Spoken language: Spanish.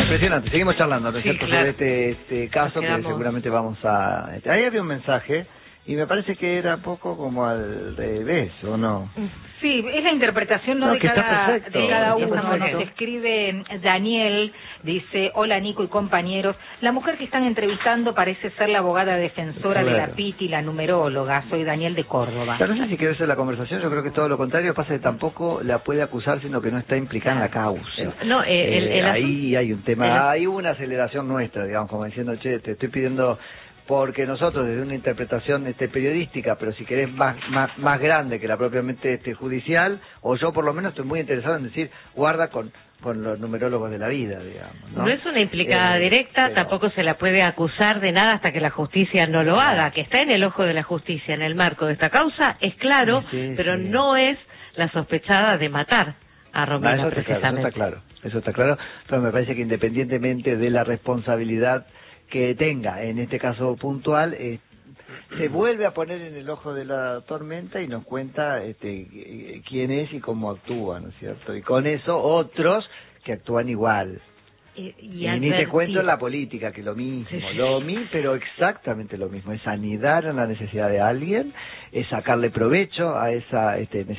impresionante. Seguimos charlando, ¿no es cierto? Claro. Sobre este caso que seguramente vamos a... Ahí había un mensaje y me parece que era poco como al revés, ¿o no? Sí, es la interpretación No, de que está cada perfecto. uno. Nos escribe Daniel, dice: hola Nico y compañeros, la mujer que están entrevistando parece ser la abogada defensora de la Piti, la numeróloga. Soy Daniel de Córdoba. No sé si quiero hacer la conversación, yo creo que todo lo contrario, pasa que tampoco la puede acusar, sino que no está implicada en la causa. No, ahí hay un tema, hay una aceleración nuestra, digamos, como diciendo, che, te estoy pidiendo... Porque nosotros, desde una interpretación periodística, pero si querés más grande que la propiamente judicial, o yo por lo menos estoy muy interesado en decir, guarda con los numerólogos de la vida, digamos. No es una implicada directa, pero... tampoco se la puede acusar de nada hasta que la justicia no lo haga, que está en el ojo de la justicia, en el marco de esta causa, es claro, pero no es la sospechada de matar a Romina, eso precisamente. Eso está claro, pero me parece que independientemente de la responsabilidad que tenga, en este caso puntual, se vuelve a poner en el ojo de la tormenta y nos cuenta quién es y cómo actúa, ¿no es cierto? Y con eso otros que actúan igual. Y ni te cuento en la política, que lo mismo, pero exactamente lo mismo, es anidar en la necesidad de alguien, es sacarle provecho a esa